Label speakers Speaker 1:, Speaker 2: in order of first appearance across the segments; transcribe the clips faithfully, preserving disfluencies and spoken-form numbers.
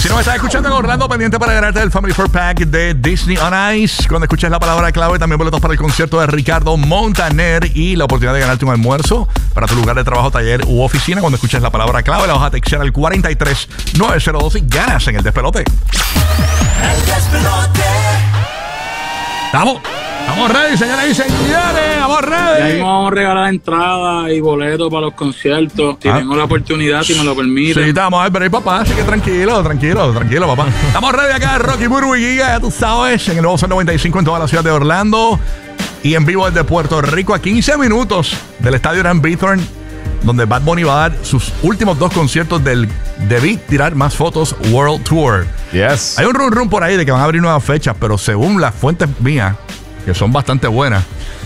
Speaker 1: Si no me estás escuchando en Orlando, pendiente para ganarte el Family Four Pack de Disney on Ice. Cuando escuches la palabra clave, también boletos para el concierto de Ricardo Montaner y la oportunidad de ganarte un almuerzo para tu lugar de trabajo, taller u oficina. Cuando escuches la palabra clave, la vas a textear al cuatro tres nueve cero dos y ganas en el despelote.
Speaker 2: El despelote.
Speaker 1: Estamos, estamos ready, señoras y señores. Estamos ready.
Speaker 3: Ya mismo vamos a regalar entradas y boletos para los conciertos. Si
Speaker 1: Ah.
Speaker 3: tengo la oportunidad, si me lo permiten.
Speaker 1: Sí, estamos a ver, papá, así que tranquilo, tranquilo, tranquilo, papá. Estamos ready acá, Rocky Burbu y Giga, ya tú sabes, en el nuevo Sol noventa y cinco en toda la ciudad de Orlando y en vivo desde Puerto Rico a quince minutos del estadio Irán Bithorn, donde Bad Bunny va a dar sus últimos dos conciertos del Debí Tirar Más Fotos World Tour.
Speaker 4: Yes.
Speaker 1: Hay un rum rum por ahí de que van a abrir nuevas fechas, pero según las fuentes mías, que son bastante buenas,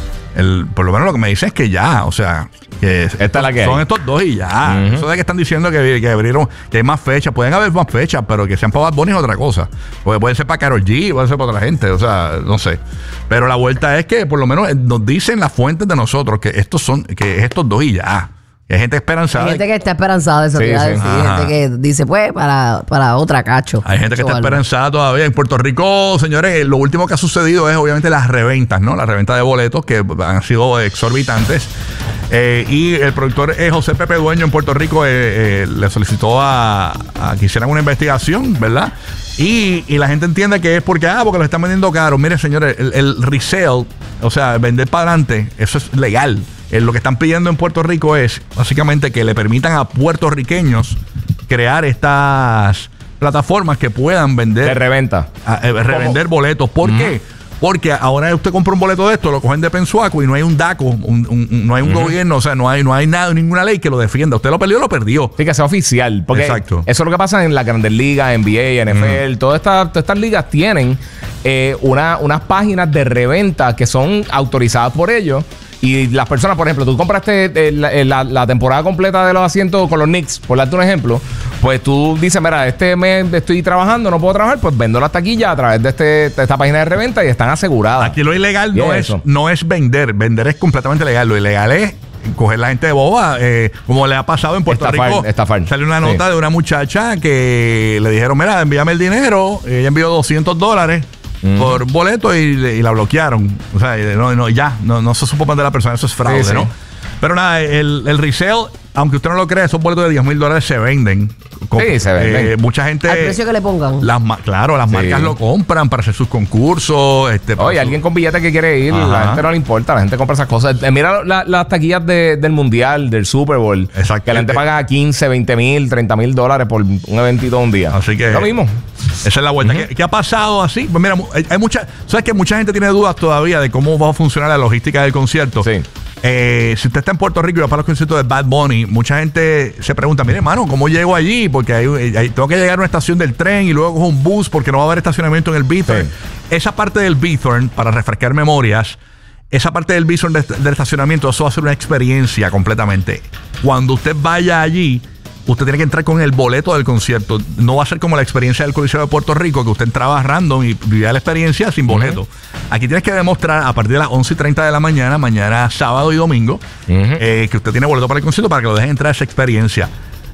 Speaker 1: el, por lo menos lo que me dicen es que ya, o sea, que
Speaker 4: Esta es la que
Speaker 1: son
Speaker 4: hay.
Speaker 1: estos dos y ya.
Speaker 4: Uh-huh.
Speaker 1: Eso de que están diciendo que, que abrieron, que hay más fechas, pueden haber más fechas, pero que sean para Bad Bunny es otra cosa. Porque puede ser para Karol G, puede ser para otra gente, o sea, no sé. Pero la vuelta es que por lo menos nos dicen las fuentes de nosotros que estos son, que es estos dos y ya. Hay gente esperanzada.
Speaker 5: Hay gente que está esperanzada, eso
Speaker 4: Sí,
Speaker 5: te iba a
Speaker 4: sí.
Speaker 5: decir. Hay
Speaker 1: Ajá.
Speaker 5: gente que dice, pues, para, para otra cacho.
Speaker 1: Hay gente que
Speaker 5: O
Speaker 1: está
Speaker 5: algo.
Speaker 1: esperanzada todavía. En Puerto Rico, señores, lo último que ha sucedido es obviamente las reventas, ¿no? La reventa de boletos que han sido exorbitantes. Eh, y el productor eh, José Pepe Dueño en Puerto Rico eh, eh, le solicitó a, a que hicieran una investigación, ¿verdad? Y, y la gente entiende que es porque, ah, porque lo están vendiendo caro. Mire, señores, el, el resale, o sea, vender para adelante, eso es legal. Eh, lo que están pidiendo en Puerto Rico es básicamente que le permitan a puertorriqueños crear estas plataformas que puedan vender
Speaker 4: De reventa.
Speaker 1: a, eh, revender boletos. ¿Por qué? Porque ahora usted compra un boleto de esto, lo cogen de pensuaco y no hay un DACO, un, un- un- no hay un gobierno, o sea, no hay, no hay nada, ninguna ley que lo defienda. Usted lo perdió, lo perdió.
Speaker 4: Sí, que sea oficial. Porque
Speaker 1: Exacto.
Speaker 4: eso es lo que pasa en las grandes ligas, N B A, N F L. Todas estas, todas estas ligas tienen eh, una, unas páginas de reventa que son autorizadas por ellos. Y las personas, por ejemplo, tú compraste eh, la, eh, la- la temporada completa de los asientos con los Knicks, por darte un ejemplo, pues tú dices, mira, este mes estoy trabajando, no puedo trabajar, pues vendo las taquillas a través de, este, de esta página de reventa y están aseguradas.
Speaker 1: Aquí lo ilegal
Speaker 4: Y
Speaker 1: no
Speaker 4: eso.
Speaker 1: es, no es vender. Vender es completamente legal. Lo ilegal es coger la gente de boba, eh, como le ha pasado en Puerto
Speaker 4: Estafar,
Speaker 1: Rico.
Speaker 4: estafar.
Speaker 1: Salió una
Speaker 4: Sí.
Speaker 1: nota de una muchacha que le dijeron, mira, envíame el dinero. Ella envió doscientos dólares. Por boleto y, le- y la bloquearon. O sea, y no, no, ya, no, no se supo más de la persona, eso es fraude,
Speaker 4: Sí, sí.
Speaker 1: ¿no? Pero nada, el, el resale, aunque usted no lo crea, esos boletos de diez mil dólares se venden.
Speaker 4: Sí, se venden.
Speaker 1: Eh, mucha gente.
Speaker 5: Al precio que le pongan.
Speaker 1: Las, ma- claro, las
Speaker 4: Sí.
Speaker 1: marcas lo compran para hacer sus concursos. Este, para
Speaker 4: Oye,
Speaker 1: su-
Speaker 4: alguien con billete que quiere ir,
Speaker 1: Ajá.
Speaker 4: la gente no le importa, la gente compra esas cosas. Eh, mira la- las taquillas de- del Mundial, del Super Bowl.
Speaker 1: Exacto.
Speaker 4: Que la gente paga quince, veinte mil, treinta mil dólares por un eventito de un día.
Speaker 1: Así que-
Speaker 4: Lo mismo.
Speaker 1: Esa es la vuelta. ¿Qué, qué ha pasado así? Pues mira, mu- hay, hay mucha. ¿Sabes que mucha gente tiene dudas todavía de cómo va a funcionar la logística del concierto?
Speaker 4: Sí.
Speaker 1: Eh, si usted está en Puerto Rico y va para los conciertos de Bad Bunny, mucha gente se pregunta, mire, hermano, ¿cómo llego allí? Porque hay- hay- tengo que llegar a una estación del tren y luego cojo un bus porque no va a haber estacionamiento en el Bithorn.
Speaker 4: Sí.
Speaker 1: Esa parte del Bithorn, para refrescar memorias, esa parte del Bithorn de- del estacionamiento, eso va a ser una experiencia completamente. Cuando usted vaya allí, usted tiene que entrar con el boleto del concierto. No va a ser como la experiencia del Coliseo de Puerto Rico, que usted entraba random y vivía la experiencia sin boleto. Aquí tienes que demostrar a partir de las once y treinta de la mañana, mañana sábado y domingo, eh, que usted tiene boleto para el concierto para que lo dejen entrar a esa experiencia.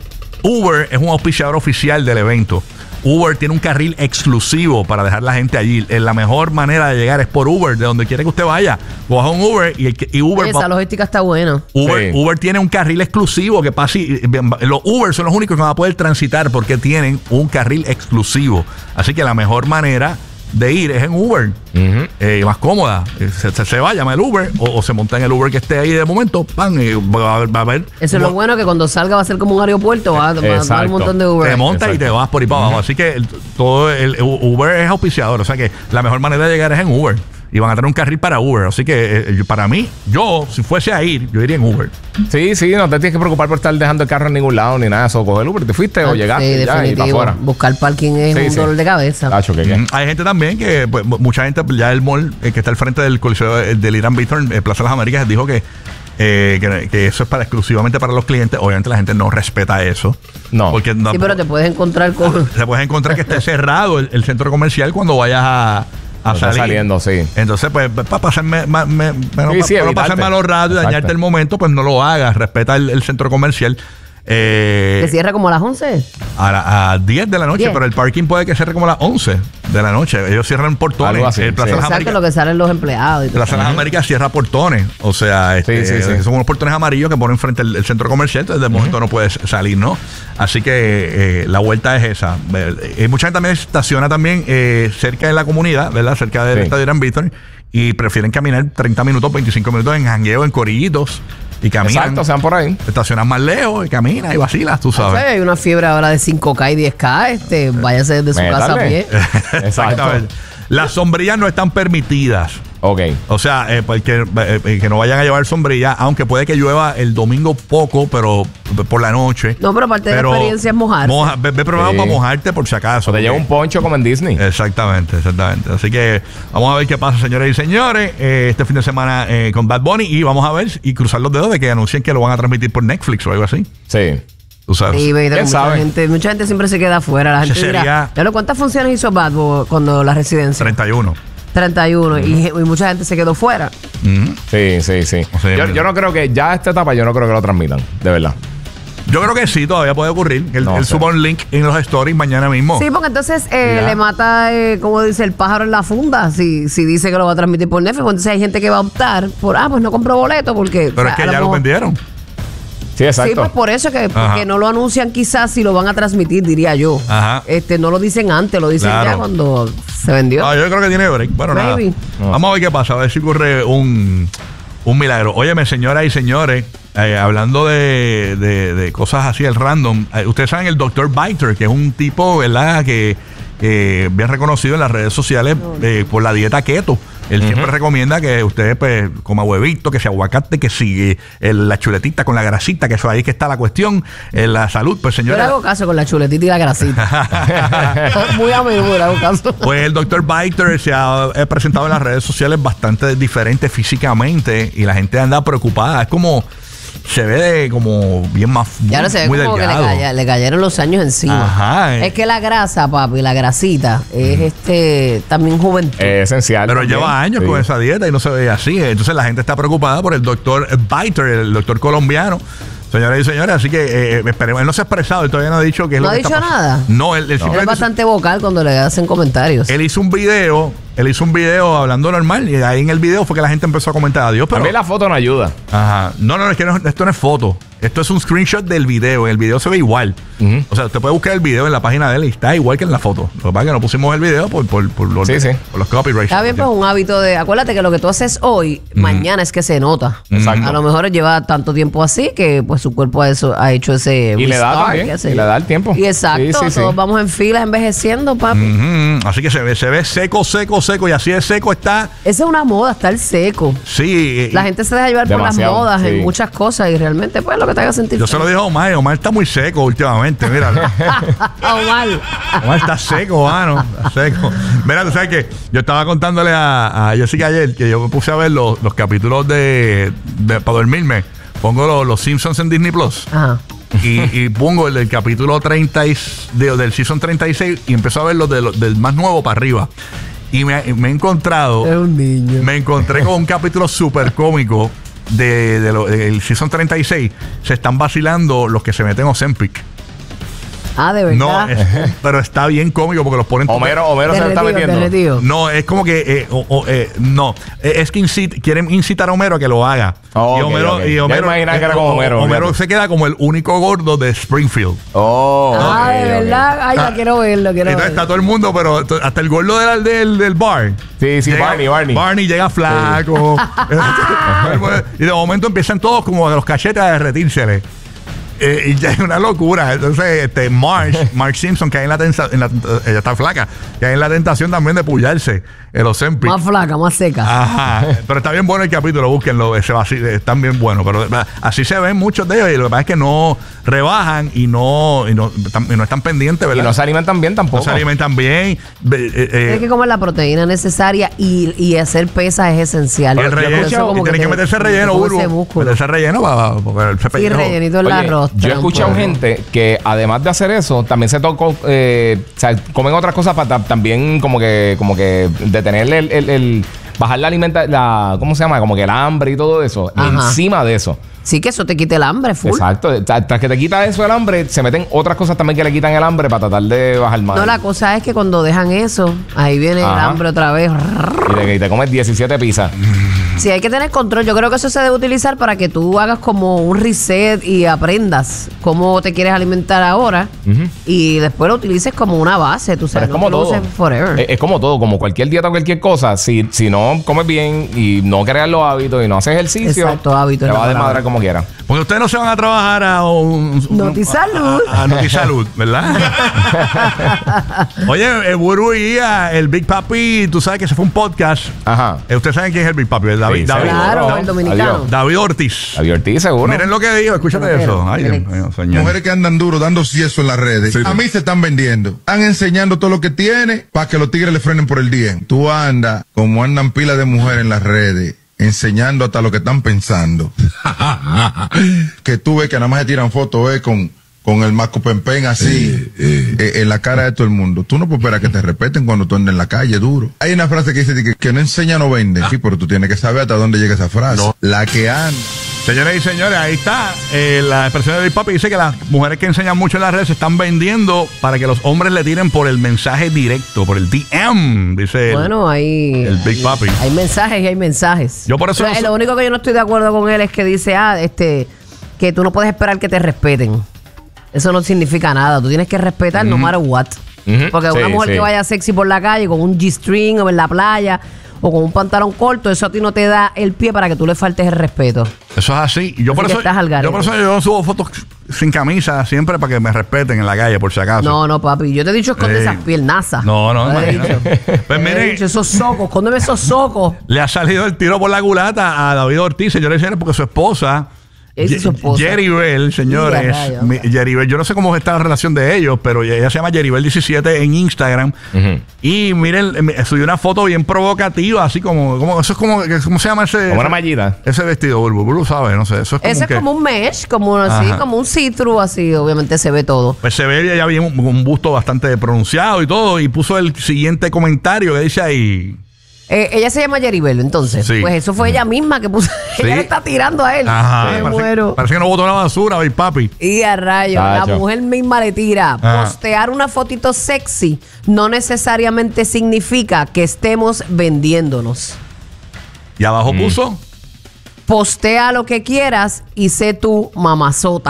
Speaker 1: Uber es un auspiciador oficial del evento. Uber tiene un carril exclusivo para dejar la gente allí. Eh, La mejor manera de llegar es por Uber, de donde quiera que usted vaya. Coja un Uber y, el que- y Uber
Speaker 5: Oye,
Speaker 1: va-
Speaker 5: esa logística está buena.
Speaker 1: Uber,
Speaker 4: Sí.
Speaker 1: Uber tiene un carril exclusivo que pasa y, y- los Uber son los únicos que van a poder transitar porque tienen un carril exclusivo. Así que la mejor manera de ir es en Uber. Eh, más cómoda. Eh, Se, se, se va, llama el Uber o, o se monta en el Uber que esté ahí de momento. Pan, y va, a haber- va a ver.
Speaker 5: Eso es lo bueno, que cuando salga va a ser como un aeropuerto. Va, va a dar
Speaker 4: Exacto.
Speaker 5: un montón de Uber.
Speaker 1: Te montas y
Speaker 4: Exacto.
Speaker 1: te vas por ahí para abajo. Así que el- todo el, el Uber es auspiciador. O sea que la mejor manera de llegar es en Uber. Y van a tener un carril para Uber. Así que eh, yo- para mí, yo, si fuese a ir, yo iría en Uber.
Speaker 4: Sí, sí, no te tienes que preocupar por estar dejando el carro en ningún lado ni nada de eso. Coge el Uber, te fuiste o
Speaker 5: Sí,
Speaker 4: llegaste ya y para
Speaker 5: definitivo.
Speaker 4: afuera.
Speaker 5: Buscar parking es
Speaker 4: Sí,
Speaker 5: un
Speaker 4: sí.
Speaker 5: dolor de cabeza.
Speaker 4: Tacho, ¿qué, qué?
Speaker 1: Mm, Hay gente también que, pues, mu- mucha gente, ya el mall eh, que está al frente del Coliseo eh, del Irán Bithorn, eh, Plaza de las Américas, dijo que, eh, que, que eso es para exclusivamente para los clientes. Obviamente la gente no respeta eso.
Speaker 4: No.
Speaker 1: Porque no,
Speaker 5: Sí, pero te puedes encontrar con...
Speaker 1: te puedes encontrar que esté cerrado el, el centro comercial cuando vayas a, a
Speaker 4: Está
Speaker 1: salir.
Speaker 4: saliendo, sí.
Speaker 1: Entonces, pues, para pasarme, ma- me- me- no,
Speaker 4: Sí, sí,
Speaker 1: para no
Speaker 4: evitarte.
Speaker 1: pasar malos ratos y
Speaker 4: Exacto.
Speaker 1: dañarte el momento, pues no lo hagas. Respeta el, el centro comercial. Eh,
Speaker 5: Que cierra como a las once.
Speaker 1: a, la- a diez de la noche,
Speaker 5: diez.
Speaker 1: pero el parking puede que cierre como a las once de la noche. Ellos cierran portones.
Speaker 4: Algo así,
Speaker 1: el Plaza
Speaker 4: sí.
Speaker 1: de las
Speaker 5: Exacto, lo
Speaker 1: Américas,
Speaker 5: que salen los empleados y todo.
Speaker 1: Plaza de las Américas cierra portones. O sea, este,
Speaker 4: Sí, sí, sí.
Speaker 1: son unos portones amarillos que ponen frente al el centro comercial. Entonces, de momento no puedes salir, ¿no? Así que eh, la vuelta es esa. Eh, mucha gente también estaciona también eh, cerca de la comunidad, ¿verdad? Cerca del
Speaker 4: Sí.
Speaker 1: estadio Irán Bithorn. Y prefieren caminar treinta minutos, veinticinco minutos en jangueo, en corillitos. Y caminan.
Speaker 4: Exacto, sean por ahí.
Speaker 1: Estacionas más lejos y caminas y vacilas, tú
Speaker 5: O sea,
Speaker 1: sabes.
Speaker 5: hay una fiebre ahora de cinco K y diez K. Este, váyase desde su
Speaker 4: Métale.
Speaker 5: casa a pie.
Speaker 1: Exactamente. Las sombrillas no están permitidas.
Speaker 4: Ok.
Speaker 1: O sea, eh, pues que, eh, eh, que no vayan a llevar sombrilla, aunque puede que llueva el domingo poco, pero por la noche.
Speaker 5: No, pero parte de la
Speaker 1: Pero
Speaker 5: experiencia es mojarse.
Speaker 1: moja- ve, ve primero
Speaker 4: Sí.
Speaker 1: para mojarte por si acaso.
Speaker 4: O te lleva un
Speaker 1: porque-
Speaker 4: poncho como en Disney.
Speaker 1: Exactamente, exactamente. Así que vamos a ver qué pasa, señores y señores, eh, este fin de semana eh, con Bad Bunny. Y vamos a ver y cruzar los dedos de que anuncien que lo van a transmitir por Netflix o algo así.
Speaker 4: Sí.
Speaker 1: Tú sabes.
Speaker 5: Sí, pero
Speaker 4: ¿Quién
Speaker 5: mucha
Speaker 4: sabe?
Speaker 5: gente, mucha gente siempre se queda afuera. La gente
Speaker 1: Ese
Speaker 5: dirá,
Speaker 1: sería-
Speaker 5: "Diablo, ¿cuántas funciones hizo Bad Bunny cuando la residencia?
Speaker 1: treinta y uno.
Speaker 5: treinta y uno. Y, y mucha gente se quedó fuera.
Speaker 1: Ujú.
Speaker 4: Sí, sí, sí.
Speaker 1: O sea,
Speaker 4: yo,
Speaker 1: mira.
Speaker 4: yo no creo que ya a esta etapa, yo no creo que lo transmitan. De verdad.
Speaker 1: Yo creo que sí, todavía puede ocurrir. Él,
Speaker 4: No
Speaker 1: él
Speaker 4: sé.
Speaker 1: suba un link en los stories mañana mismo.
Speaker 5: Sí, porque entonces eh,
Speaker 1: Ya.
Speaker 5: le mata, eh, como dice, el pájaro en la funda. Si, si dice que lo va a transmitir por Netflix, pues entonces hay gente que va a optar por, ah, pues no compro boleto porque...
Speaker 1: Pero
Speaker 5: o sea,
Speaker 1: es que
Speaker 5: a
Speaker 1: ya lo
Speaker 5: mejor-
Speaker 1: vendieron.
Speaker 4: Sí, exacto.
Speaker 5: Sí, pues por eso que
Speaker 1: Ajá.
Speaker 5: porque no lo anuncian quizás si lo van a transmitir, diría yo.
Speaker 1: Ajá.
Speaker 5: Este, no lo dicen antes, lo dicen
Speaker 1: Claro.
Speaker 5: ya cuando se vendió.
Speaker 1: Ah, yo creo que tiene break. Bueno, nada.
Speaker 5: Maybe.
Speaker 4: No
Speaker 1: Vamos a ver qué pasa. A ver si ocurre un, un milagro. Óyeme, señoras y señores, eh, hablando de, de- de cosas así, el random. eh, ustedes saben el doctor Biter, que es un tipo, ¿verdad? Que eh, bien reconocido en las redes sociales eh, por la dieta keto. Él siempre recomienda que usted pues coma huevito, que sea aguacate, que sigue la chuletita con la grasita, que eso ahí que está la cuestión, en la salud. Pues
Speaker 5: Yo le
Speaker 1: señora,
Speaker 5: hago caso con la chuletita y la grasita. Muy a menudo le hago caso.
Speaker 1: pues el doctor Biter se ha eh, presentado en las redes sociales bastante diferente físicamente y la gente anda preocupada. Es como, se ve de como bien más
Speaker 5: Y ahora se ve
Speaker 1: muy
Speaker 5: como que le,
Speaker 1: delgado.
Speaker 5: calla- le cayeron los años encima.
Speaker 1: Ajá, eh.
Speaker 5: Es que la grasa, papi, la grasita, es este también juventud.
Speaker 4: Es esencial.
Speaker 1: Pero
Speaker 4: también.
Speaker 1: lleva años
Speaker 4: Sí.
Speaker 1: con esa dieta y no se ve así. Entonces la gente está preocupada por el doctor Biter, el doctor colombiano. Señoras y señores, así que eh, esperemos. Él no se ha expresado, él todavía no ha dicho qué es
Speaker 5: ¿No
Speaker 1: lo
Speaker 5: ha
Speaker 1: que está
Speaker 5: dicho
Speaker 1: pasando.
Speaker 5: nada?
Speaker 1: No, él, él
Speaker 5: Él es
Speaker 1: simplemente-
Speaker 5: bastante vocal cuando le hacen comentarios.
Speaker 1: él hizo un video, él hizo un video hablando normal y ahí en el video fue que la gente empezó a comentar adiós, pero
Speaker 4: A mí la foto no ayuda.
Speaker 1: ajá. No, no, es que no- esto no es foto. Esto es un screenshot del video. El video se ve igual.
Speaker 4: Ujú.
Speaker 1: O sea, usted puede buscar el video en la página de él y está igual que en la foto. Lo que pasa es que no pusimos el video por, por, por los,
Speaker 4: Sí, sí.
Speaker 1: por los copyrights.
Speaker 5: Está bien, pues un hábito de. Acuérdate que lo que tú haces hoy, mañana es que se nota.
Speaker 4: Exacto.
Speaker 5: A lo mejor lleva tanto tiempo así que pues su cuerpo ha, eso, ha hecho ese.
Speaker 4: Y le da
Speaker 5: restart,
Speaker 4: también,
Speaker 5: qué sé
Speaker 4: y
Speaker 5: yo.
Speaker 4: le da el tiempo.
Speaker 5: Y exacto,
Speaker 4: Sí, sí, sí.
Speaker 5: todos vamos en filas envejeciendo, papi.
Speaker 1: Ujú. Así que se ve, se ve seco, seco, seco. Y así de seco está.
Speaker 5: Esa es una moda, estar seco.
Speaker 1: Sí.
Speaker 5: La gente se deja llevar
Speaker 4: Demasiado,
Speaker 5: por las modas
Speaker 4: sí.
Speaker 5: en muchas cosas y realmente, pues, lo que te haga sentir.
Speaker 1: Yo se lo
Speaker 5: feliz.
Speaker 1: dije a Omar. Omar está muy seco últimamente. Mira.
Speaker 5: Omar.
Speaker 1: Omar está seco, mano. Está seco. Mira, tú sabes que yo estaba contándole a, a Jessica ayer que yo me puse a ver los, los capítulos de, de- para dormirme. Pongo los, los Simpsons en Disney Plus.
Speaker 5: Ajá.
Speaker 1: Y, y pongo el del capítulo treinta y, de- del season treinta y seis y empiezo a ver los de lo- del más nuevo para arriba. Y me, me he encontrado,
Speaker 5: Es un niño.
Speaker 1: me encontré con un capítulo súper cómico de, de lo- del season treinta y seis. Se están vacilando los que se meten Ozempic.
Speaker 5: Ah, de verdad.
Speaker 1: No, es- pero está bien cómico porque los ponen.
Speaker 4: Homero, Homero se le está
Speaker 5: Derretido,
Speaker 4: metiendo.
Speaker 5: derretido.
Speaker 1: No, es como que. eh, o- o, eh, no. Eh, Es que incit- quieren incitar a Homero a que lo haga.
Speaker 4: Oh,
Speaker 1: y
Speaker 4: ok,
Speaker 1: Homero.
Speaker 4: ok.
Speaker 1: Y
Speaker 4: Ya
Speaker 1: Homero,
Speaker 4: imaginaba que era como Homero,
Speaker 1: Homero
Speaker 4: fíjate.
Speaker 1: se queda como el único gordo de Springfield.
Speaker 4: Oh,
Speaker 5: Ah,
Speaker 4: ok,
Speaker 5: de
Speaker 4: ok.
Speaker 5: verdad. Ay,
Speaker 1: Ah.
Speaker 5: ya quiero verlo, quiero
Speaker 1: Entonces
Speaker 5: verlo.
Speaker 1: está todo el mundo, pero t- hasta el gordo del, del, del bar.
Speaker 4: Sí, sí, Barney, Barney.
Speaker 1: Barney llega flaco. Y de momento empiezan todos como a los cachetes a derretírsele. Eh, y ya es una locura. Entonces, este Marge, Marge Simpson, que hay en la tentación, ella está flaca, que hay en la tentación también de pullarse el Ozempic.
Speaker 5: Más flaca, más seca.
Speaker 1: Ajá. Pero está bien bueno el capítulo, búsquenlo, ese vacil- están bien buenos. Pero eh, así se ven muchos de ellos. Y lo que pasa es que no rebajan y no, y no, y no están pendientes, ¿verdad?
Speaker 4: Y no se alimentan bien tampoco.
Speaker 1: No se alimentan bien. Ve- eh, eh,
Speaker 5: Tienes que comer la proteína necesaria y, y hacer pesas es esencial.
Speaker 1: el
Speaker 5: Yo
Speaker 1: relleno,
Speaker 5: pienso como
Speaker 1: y tiene que,
Speaker 5: te-
Speaker 1: meterse
Speaker 5: como
Speaker 1: relleno,
Speaker 5: te come
Speaker 1: Burbu.
Speaker 5: ese músculo.
Speaker 1: Meterse relleno para, para el
Speaker 5: Sí,
Speaker 1: pellejo.
Speaker 5: rellenito en la
Speaker 4: Oye,
Speaker 5: arroz.
Speaker 4: yo he escuchado gente que además de hacer eso, también se tocó, eh, o sea, comen otras cosas para ta- también como que, como que detenerle el, el- el- bajar la alimenta, la, ¿cómo se llama? Como que el hambre y todo eso,
Speaker 5: Ajá.
Speaker 4: encima de eso. O
Speaker 5: Sí, que eso te quite el hambre, full.
Speaker 4: Exacto. Tras que te quita eso el hambre, se meten otras cosas también que le quitan el hambre para tratar de bajar más.
Speaker 5: No, la cosa es que cuando dejan eso, ahí viene
Speaker 4: Ajá.
Speaker 5: el hambre otra vez.
Speaker 4: Y te, y te comes diecisiete pizzas.
Speaker 5: Sí, hay que tener control. Yo creo que eso se debe utilizar para que tú hagas como un reset y aprendas cómo te quieres alimentar ahora.
Speaker 4: Ujú.
Speaker 5: Y después lo utilices como una base, tú
Speaker 4: Pero
Speaker 5: sabes.
Speaker 4: es como
Speaker 5: no
Speaker 4: todo.
Speaker 5: lo uses forever.
Speaker 4: Es, es como todo, como cualquier dieta o cualquier cosa. Si, si no comes bien y no creas los hábitos y no haces ejercicio,
Speaker 5: Exacto, hábitos
Speaker 4: te
Speaker 5: es la
Speaker 4: va a desmadrar
Speaker 5: palabra.
Speaker 4: como quieras.
Speaker 1: Porque ustedes no se van a trabajar a un... un-
Speaker 5: Notisalud.
Speaker 1: A, a Notisalud, ¿verdad? Oye, el Burbu y a el Big Papi, tú sabes que se fue un podcast.
Speaker 4: Ajá.
Speaker 1: Eh, Ustedes saben quién es el Big Papi, ¿verdad?
Speaker 4: Sí,
Speaker 1: David, David,
Speaker 5: Claro,
Speaker 4: seguro.
Speaker 5: el dominicano.
Speaker 4: Adiós.
Speaker 1: David Ortiz.
Speaker 4: David Ortiz, seguro.
Speaker 1: Miren lo que dijo, escúchate
Speaker 5: Pero,
Speaker 1: eso. Ay,
Speaker 5: pero,
Speaker 1: Dios mío, señor.
Speaker 6: Mujeres que andan duro dando cieso en las redes. A mí se están vendiendo. Están enseñando todo lo que tiene para que los tigres le frenen por el día. Tú andas como andan pilas de mujeres en las redes, enseñando hasta lo que están pensando. Que tú ves que nada más se tiran fotos eh, con, con el maco pempen así eh, en la cara de todo el mundo. Tú no puedes esperar que te respeten cuando tú andas en la calle duro. Hay una frase que dice que, que no enseña no vende. Sí, pero tú tienes que saber hasta dónde llega esa frase. La que anda.
Speaker 1: Señores y señores, ahí está. Eh, la expresión de Big Papi dice que las mujeres que enseñan mucho en las redes se están vendiendo para que los hombres le tiren por el mensaje directo, por el D M, dice el-
Speaker 5: Bueno, ahí
Speaker 1: el Big Papi.
Speaker 5: hay mensajes y hay mensajes.
Speaker 1: Yo por eso
Speaker 5: Pero,
Speaker 1: no
Speaker 5: eh,
Speaker 1: sé-
Speaker 5: lo único que yo no estoy de acuerdo con él es que dice, ah, este, que tú no puedes esperar que te respeten. Eso no significa nada. Tú tienes que respetar no matter what.
Speaker 4: Ujú.
Speaker 5: Porque
Speaker 4: Sí,
Speaker 5: una mujer
Speaker 4: sí.
Speaker 5: que vaya sexy por la calle con un G-string o en la playa o con un pantalón corto, eso a ti no te da el pie para que tú le faltes el respeto.
Speaker 1: Eso es así. Y yo,
Speaker 5: Así
Speaker 1: por
Speaker 5: que
Speaker 1: eso,
Speaker 5: estás al garete.
Speaker 1: yo por eso yo no subo fotos sin camisa siempre para que me respeten en la calle, por si acaso.
Speaker 5: No, no, papi. Yo te he dicho esconde
Speaker 1: Sí.
Speaker 5: esas piernazas.
Speaker 1: No, no,
Speaker 5: Te he
Speaker 1: imagínate.
Speaker 5: dicho.
Speaker 1: Pues
Speaker 5: Te he
Speaker 1: mire,
Speaker 5: dicho, esos socos, escóndeme esos socos.
Speaker 1: le ha salido el tiro por la culata a David Ortiz, señores y señores, porque su esposa,
Speaker 5: Esa es su esposa.
Speaker 1: Jeribel, señores,
Speaker 5: Y a rayos.
Speaker 1: mi- Jeribel, yo no sé cómo está la relación de ellos, pero ella se llama Jeribel diecisiete en Instagram.
Speaker 4: Ujú.
Speaker 1: Y miren, me- subió una foto bien provocativa, así como, como eso es como, ¿cómo se llama ese?
Speaker 4: Como una mallita.
Speaker 1: Ese vestido, Bulbu, Bulbu sabe, no sé, eso es como
Speaker 5: Ese es
Speaker 1: que-
Speaker 5: como un mesh, como así,
Speaker 1: Ajá.
Speaker 5: como un see-through, así, obviamente se ve todo.
Speaker 1: Pues se ve ya bien un, un busto bastante pronunciado y todo, y puso el siguiente comentario que dice ahí.
Speaker 5: Eh, ella se llama Jeribel, entonces.
Speaker 1: Sí.
Speaker 5: Pues eso fue ella misma que puso.
Speaker 1: Sí.
Speaker 5: Ella le está tirando a él.
Speaker 1: Ajá,
Speaker 5: Me
Speaker 1: parece,
Speaker 5: muero.
Speaker 1: parece que no botó la basura, Big Papi.
Speaker 5: Y a rayos,
Speaker 4: Tacho.
Speaker 5: la mujer misma le tira.
Speaker 1: Ajá.
Speaker 5: Postear una fotito sexy no necesariamente significa que estemos vendiéndonos.
Speaker 1: Y abajo puso.
Speaker 5: Postea lo que quieras y sé tu mamazota.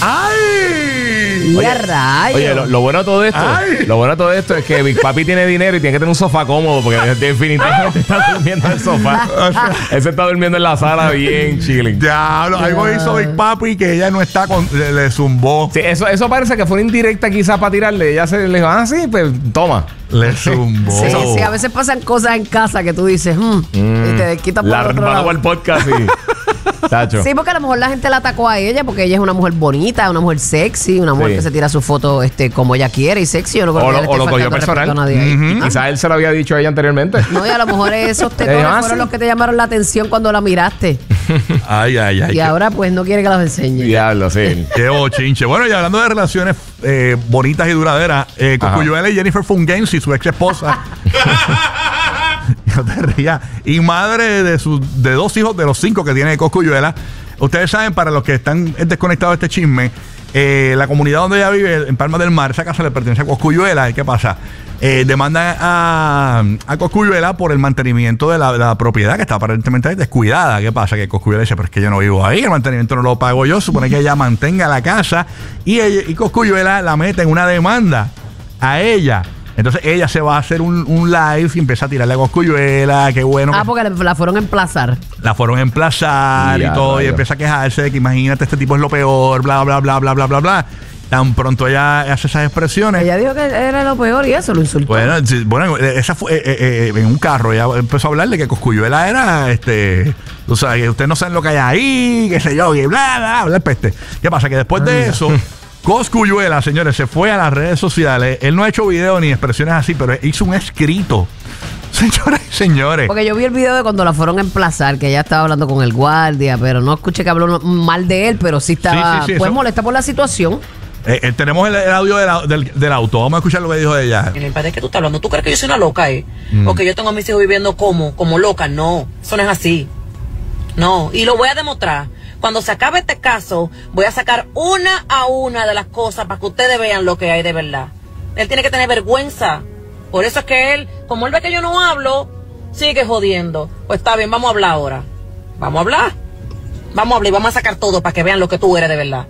Speaker 1: ¡Ay!
Speaker 5: Y a rayos.
Speaker 4: Oye, lo, lo bueno de todo esto,
Speaker 1: Ay.
Speaker 4: lo bueno de todo esto es que Big Papi tiene dinero y tiene que tener un sofá cómodo porque definitivamente está durmiendo en el sofá. Él se está durmiendo en la sala bien chilling.
Speaker 1: Diablo, algo hizo Big Papi que ella no está con. Le, le zumbó.
Speaker 4: Sí, eso, eso parece que fue una indirecta quizás para tirarle. Ella se le dijo, ah, sí, pues toma.
Speaker 1: Le zumbó.
Speaker 5: Sí, sí, a veces pasan cosas en casa que tú dices, "Mm", y te quitas por
Speaker 4: La
Speaker 5: el otro
Speaker 4: mandó
Speaker 5: lado.
Speaker 4: al podcast y... Tacho.
Speaker 5: Sí, porque a lo mejor la gente la atacó a ella porque ella es una mujer bonita, una mujer sexy, una mujer
Speaker 4: Sí.
Speaker 5: que se tira su foto este, como ella quiere y sexy. Yo no creo
Speaker 4: O
Speaker 5: que
Speaker 4: lo,
Speaker 5: ella le
Speaker 4: o
Speaker 5: esté
Speaker 4: lo cogió
Speaker 5: faltando
Speaker 4: personal.
Speaker 5: respeto a nadie ahí.
Speaker 4: Y quizás él se lo había dicho a ella anteriormente.
Speaker 5: No, y a lo mejor esos tetones
Speaker 4: Ah,
Speaker 5: fueron
Speaker 4: sí.
Speaker 5: los que te llamaron la atención cuando la miraste.
Speaker 1: Ay, ay, ay.
Speaker 5: Y
Speaker 1: qué-
Speaker 5: ahora pues no quiere que los enseñe.
Speaker 4: Diablo, sí.
Speaker 1: Qué bochinche. Bueno, y hablando de relaciones eh, bonitas y duraderas, eh,
Speaker 4: Ajá.
Speaker 1: Cocuyuela y Jennifer Fungensi, su ex esposa. No te rías. Y madre de sus de dos hijos de los cinco que tiene Cocuyuela. Ustedes saben, para los que están desconectados de este chisme, eh, la comunidad donde ella vive, en Palma del Mar, esa casa le pertenece a Cocuyuela. ¿Y qué pasa? Eh, demandan a, a Cocuyuela por el mantenimiento de la, de la propiedad que está aparentemente descuidada. ¿Qué pasa? Que Cocuyuela dice, pero es que yo no vivo ahí, el mantenimiento no lo pago yo, supone que ella mantenga la casa, y, ella, y Cocuyuela la mete en una demanda a ella. Entonces ella se va a hacer un, un live y empieza a tirarle a Cosculluela, qué bueno.
Speaker 5: Ah,
Speaker 1: que
Speaker 5: porque la fueron a emplazar.
Speaker 1: la fueron a emplazar
Speaker 4: Ya,
Speaker 1: y todo, y
Speaker 4: rayos.
Speaker 1: empieza a quejarse de que imagínate, este tipo es lo peor, bla, bla, bla, bla, bla, bla, bla. Tan pronto ella hace esas expresiones.
Speaker 5: Ella dijo que era lo peor y eso lo insultó.
Speaker 1: Bueno, sí, bueno, esa fue eh, eh, eh, en un carro. Ella empezó a hablarle que Cosculluela era, este, tú sabes, que ustedes no saben lo que hay ahí, qué sé yo, y bla, bla, bla, peste. ¿Qué pasa? Que después de eso, Cosculluela, señores, se fue a las redes sociales. Él no ha hecho video ni expresiones así, pero hizo un escrito. Señores y señores.
Speaker 5: Porque yo vi el video de cuando la fueron a emplazar, que ella estaba hablando con el guardia, pero no escuché que habló mal de él, pero sí estaba
Speaker 1: Sí, sí, sí,
Speaker 5: pues
Speaker 1: eso-
Speaker 5: molesta por la situación.
Speaker 1: Eh, eh, tenemos el, el audio del, au- del, del auto. Vamos a escuchar lo que dijo ella.
Speaker 7: En el padre que tú estás hablando, ¿tú crees que yo soy una loca, eh?
Speaker 1: Mm.
Speaker 7: O que yo tengo a mis hijos viviendo como, como loca. No, eso no es así. No, y lo voy a demostrar. Cuando se acabe este caso, voy a sacar una a una de las cosas para que ustedes vean lo que hay de verdad. Él tiene que tener vergüenza. Por eso es que él, como él ve que yo no hablo, sigue jodiendo. Pues está bien, vamos a hablar ahora. Vamos a hablar. Vamos a hablar y vamos a sacar todo para que vean lo que tú eres de verdad.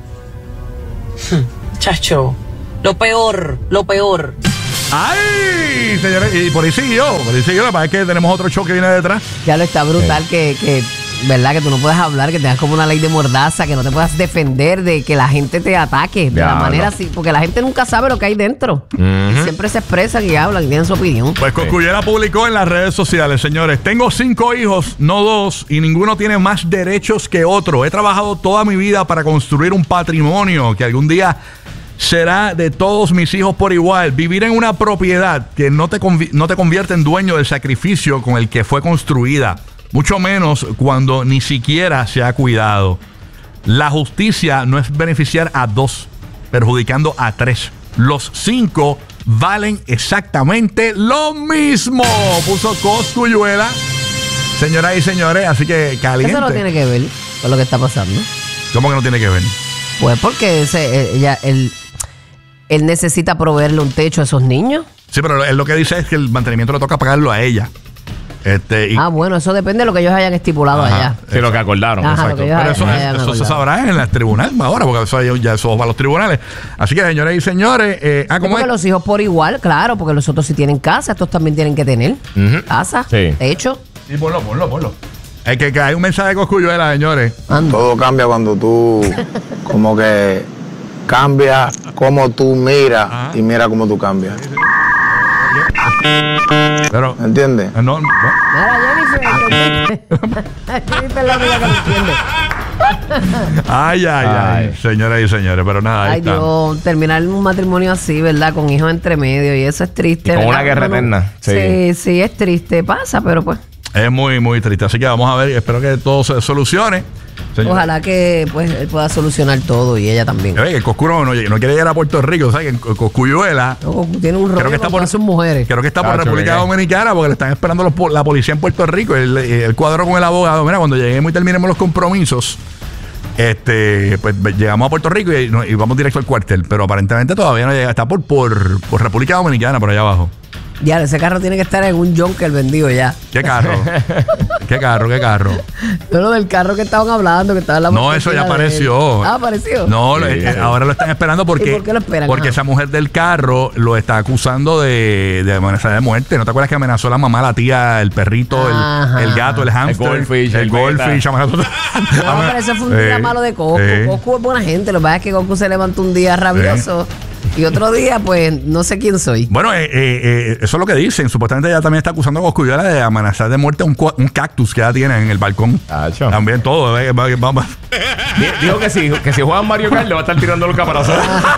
Speaker 7: Chacho, lo peor, lo peor.
Speaker 1: ¡Ay! Señores, y por ahí siguió, por ahí siguió. La verdad es que tenemos otro show que viene detrás.
Speaker 5: Ya lo está brutal que, que, ¿verdad? Que tú no puedes hablar, que tengas como una ley de mordaza, que no te puedas defender de que la gente te ataque de
Speaker 4: Ya,
Speaker 5: la manera
Speaker 4: no.
Speaker 5: así, porque la gente nunca sabe lo que hay dentro.
Speaker 4: Ujú.
Speaker 5: Y siempre se expresan y hablan y tienen su opinión.
Speaker 1: Pues Cosculluela publicó en las redes sociales, señores, tengo cinco hijos, no dos, y ninguno tiene más derechos que otro. He trabajado toda mi vida para construir un patrimonio que algún día será de todos mis hijos por igual. Vivir en una propiedad que no te, convi- no te convierte en dueño del sacrificio con el que fue construida, mucho menos cuando ni siquiera se ha cuidado. La justicia no es beneficiar a dos, perjudicando a tres. Los cinco valen exactamente lo mismo, puso Cosculluela. Señoras y señores, así que caliente.
Speaker 5: Eso no tiene que ver con lo que está pasando.
Speaker 1: ¿Cómo que no tiene que ver?
Speaker 5: Pues porque ese, ella, él, él necesita proveerle un techo a esos niños.
Speaker 1: Sí, pero él lo que dice es que el mantenimiento le toca pagarlo a ella. Este, y,
Speaker 5: Ah, bueno, eso depende de lo que ellos hayan estipulado
Speaker 1: Ajá.
Speaker 5: allá.
Speaker 4: Sí, lo que acordaron.
Speaker 5: Ajá,
Speaker 4: Exacto.
Speaker 5: lo que yo-
Speaker 1: pero eso,
Speaker 5: ya, ya me
Speaker 1: eso se
Speaker 5: acordaba.
Speaker 1: sabrá en el tribunal ahora, porque eso ya eso va a los tribunales. Así que, señores y señores, eh, ah, ¿cómo
Speaker 5: Porque
Speaker 1: es?
Speaker 5: los hijos por igual, claro, porque los otros sí tienen casa, estos también tienen que tener
Speaker 4: Ujú.
Speaker 5: casa,
Speaker 4: Sí.
Speaker 5: techo.
Speaker 1: Sí, ponlo, ponlo, ponlo. Es que, que hay un mensaje de Cosculluela, señores.
Speaker 5: Anda.
Speaker 8: Todo cambia cuando tú como que cambia cómo tú miras
Speaker 1: Ajá.
Speaker 8: y mira cómo tú cambias.
Speaker 1: Pero,
Speaker 8: ¿Entiendes?
Speaker 1: eh, no, no.
Speaker 5: Mira, Jennifer, ¿entendiste? Jennifer es la única que lo entiende.
Speaker 1: Ay, ay, ay,
Speaker 4: Ay.
Speaker 1: señoras y señores, pero nada, ahí
Speaker 5: Ay,
Speaker 1: está.
Speaker 5: Dios, terminar un matrimonio así, ¿verdad? Con hijos entre medio y eso es triste.
Speaker 4: Y con
Speaker 5: ¿verdad?
Speaker 4: una guerra
Speaker 5: Uno no-
Speaker 4: eterna, sí.
Speaker 5: Sí, sí, es triste, pasa, pero pues,
Speaker 1: Es muy, muy triste. Así que vamos a ver, espero que todo se solucione. Señor.
Speaker 5: ojalá que pues él pueda solucionar todo y ella también.
Speaker 1: Eh, el Coscuro no, no quiere llegar a Puerto Rico, ¿sabes? Que Cosculluela
Speaker 5: Luego tiene un rollo
Speaker 1: creo que está
Speaker 5: con
Speaker 1: por
Speaker 5: todas sus mujeres.
Speaker 1: Creo que está por
Speaker 4: Tacho,
Speaker 1: República
Speaker 4: ¿qué?
Speaker 1: Dominicana porque le están esperando los po- la policía en Puerto Rico. El, el cuadro con el abogado. Mira, cuando lleguemos y terminemos los compromisos, este, pues ve- llegamos a Puerto Rico y, no- y vamos directo al cuartel. Pero aparentemente todavía no llega. Está por, por, por República Dominicana, por allá abajo.
Speaker 5: Ya, ese carro tiene que estar en un Jonker vendido ya.
Speaker 1: ¿Qué carro? ¿Qué carro? ¿Qué carro?
Speaker 5: No, lo del carro que estaban hablando, que estaba en la
Speaker 1: No, eso ya
Speaker 5: marquesina de
Speaker 1: apareció.
Speaker 5: él. Ah, apareció.
Speaker 1: No, lo-
Speaker 4: Sí,
Speaker 1: eh,
Speaker 4: sí.
Speaker 1: ahora lo están esperando porque,
Speaker 5: ¿Y por qué lo esperan?
Speaker 1: porque
Speaker 5: Ajá.
Speaker 1: esa mujer del carro lo está acusando de, de amenaza de muerte. ¿No te acuerdas que amenazó a la mamá, la tía, el perrito, el,
Speaker 5: Ajá.
Speaker 1: el gato, el hamster?
Speaker 4: goldfish,
Speaker 1: el
Speaker 4: el
Speaker 1: goldfish. amenazó-
Speaker 5: No, pero eso fue un día
Speaker 1: Eh,
Speaker 5: malo de Goku.
Speaker 1: eh.
Speaker 5: Goku es buena gente. Lo que pasa es que Goku se levantó un día rabioso y otro día, pues, no sé quién soy.
Speaker 1: Bueno, eh, eh, eh, eso es lo que dicen. Supuestamente ella también está acusando a Cosculluela de amenazar de muerte a un, cua- un cactus que ella tiene en el balcón.
Speaker 4: Tacho.
Speaker 1: También todo. eh, va- Vamos.
Speaker 4: Di- Dijo que si, que si juegan Mario Kart le va a estar tirando los caparazos.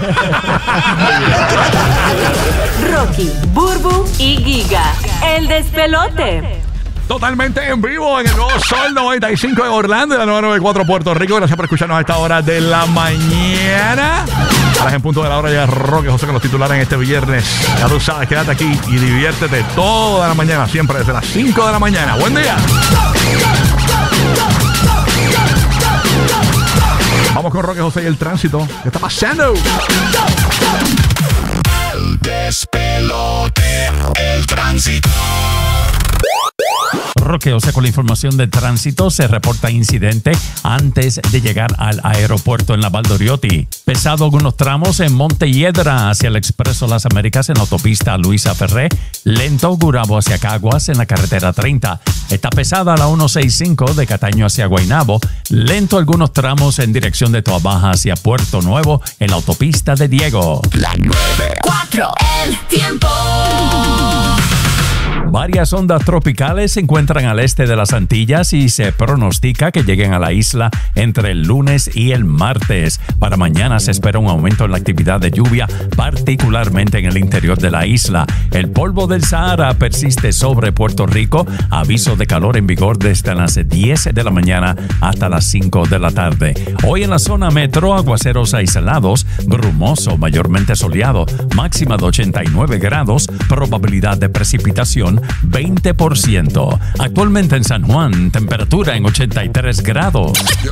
Speaker 9: Rocky, Burbu y Giga. El despelote.
Speaker 1: Totalmente en vivo en el nuevo Sol noventa y cinco de Orlando y la nueva noventa y cuatro Puerto Rico. Gracias por escucharnos a esta hora de la mañana. A las en punto de la hora ya Roque José con los titulares en este viernes. Ya tú sabes, quédate aquí y diviértete toda la mañana, siempre desde las cinco de la mañana. Buen día. Vamos con Roque José y el tránsito. ¿Qué está pasando?
Speaker 2: El despelote, el tránsito.
Speaker 10: Roque José con la información del tránsito. Se reporta incidente antes de llegar al aeropuerto en la Valdoriotti. Pesado algunos tramos en Montelledra hacia el Expreso Las Américas en la autopista Luisa Ferré. Lento Gurabo hacia Caguas en la carretera treinta. Está pesada la ciento sesenta y cinco de Cataño hacia Guaynabo. Lento algunos tramos en dirección de Toabaja hacia Puerto Nuevo en la autopista de Diego.
Speaker 2: La nueve.
Speaker 9: Cuatro. El tiempo.
Speaker 10: Varias ondas tropicales se encuentran al este de las Antillas y se pronostica que lleguen a la isla entre el lunes y el martes. Para mañana se espera un aumento en la actividad de lluvia, particularmente en el interior de la isla. El polvo del Sahara persiste sobre Puerto Rico. Aviso de calor en vigor desde las diez de la mañana hasta las cinco de la tarde. Hoy en la zona metro, aguaceros aislados, brumoso, mayormente soleado, máxima de ochenta y nueve grados, probabilidad de precipitación veinte por ciento. Actualmente en San Juan, temperatura en ochenta y tres grados.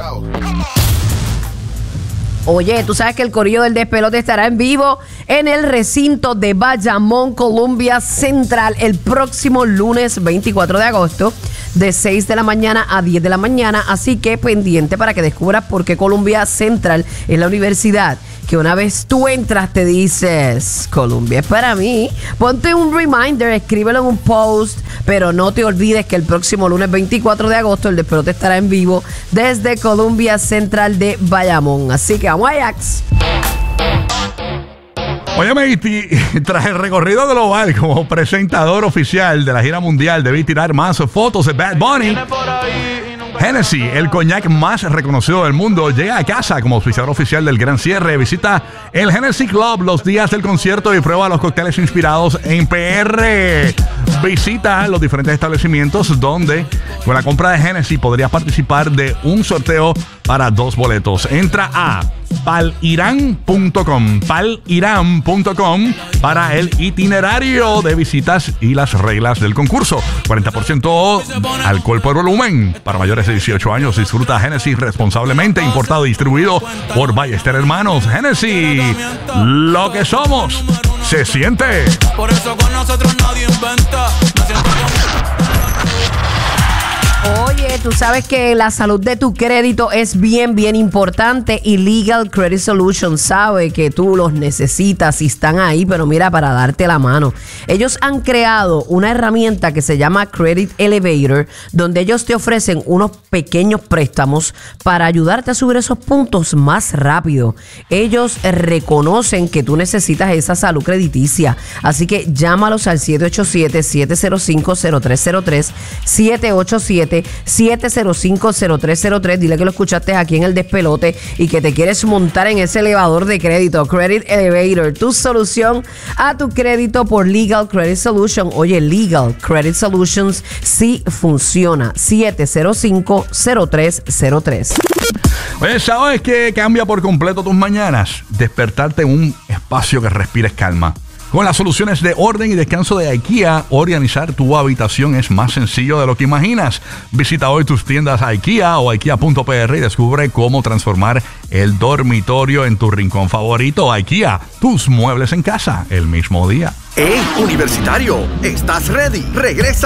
Speaker 5: Oye, tú sabes que el corillo del despelote estará en vivo en el recinto de Bayamón, Columbia Central, el próximo lunes veinticuatro de agosto, de seis de la mañana a diez de la mañana. Así que pendiente para que descubras por qué Columbia Central es la universidad que una vez tú entras te dices, Columbia es para mí. Ponte un reminder, escríbelo en un post, pero no te olvides que el próximo lunes veinticuatro de agosto el despelote estará en vivo desde Columbia Central de Bayamón. Así que vamos a Ajax.
Speaker 1: Óyeme, y tras el recorrido global como presentador oficial de la gira mundial, debí tirar más fotos de Bad Bunny. Hennessy, el coñac más reconocido del mundo, llega a casa como auspiciador oficial del gran cierre. Visita el Hennessy Club los días del concierto y prueba los cócteles inspirados en P R. Visita los diferentes establecimientos donde con la compra de Hennessy podrías participar de un sorteo para dos boletos. Entra a paliran punto com, paliran punto com para el itinerario de visitas y las reglas del concurso. cuarenta por ciento alcohol por volumen. Para mayores de dieciocho años, disfruta Hennessy responsablemente. Importado y distribuido por Ballester Hermanos. Hennessy, lo que somos, se siente.
Speaker 11: Por eso con nosotros nadie inventa.
Speaker 5: Oye, tú sabes que la salud de tu crédito es bien, bien importante y Legal Credit Solutions sabe que tú los necesitas y están ahí, pero mira, para darte la mano. Ellos han creado una herramienta que se llama Credit Elevator, donde ellos te ofrecen unos pequeños préstamos para ayudarte a subir esos puntos más rápido. Ellos reconocen que tú necesitas esa salud crediticia, así que llámalos al siete ocho siete, siete cero cinco, cero tres cero tres, siete ocho siete, siete cero cinco, cero tres cero tres. Dile que lo escuchaste aquí en el despelote y que te quieres montar en ese elevador de crédito. Credit Elevator, tu solución a tu crédito por Legal Credit Solutions. Oye, Legal Credit Solutions sí funciona. siete cero cinco, cero tres cero tres.
Speaker 1: Oye, ¿sabes qué cambia por completo tus mañanas? Despertarte en un espacio que respires calma. Con las soluciones de orden y descanso de IKEA, organizar tu habitación es más sencillo de lo que imaginas. Visita hoy tus tiendas IKEA o IKEA punto P R y descubre cómo transformar el dormitorio en tu rincón favorito. IKEA, tus muebles en casa el mismo día.
Speaker 12: ¡Hey, universitario! ¿Estás ready? Regresa